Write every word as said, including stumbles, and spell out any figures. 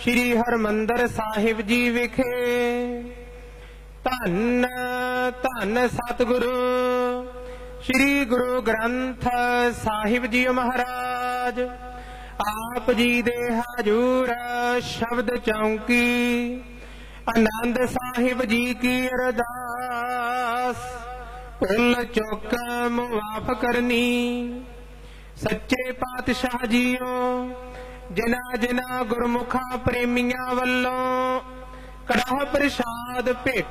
श्री हरमंदर साहिब जी विखे। धन धन सतगुरु श्री गुरु ग्रंथ साहिब जी महाराज। आप जी दे हजूर शब्द चौंकी, आनंद साहिब जी की अरदास, भुल चुक मुआफ करनी। सच्चे पातशाह जीओ जिना जिना गुरमुखा प्रेमिया वल्लों कड़ाह प्रसाद भेट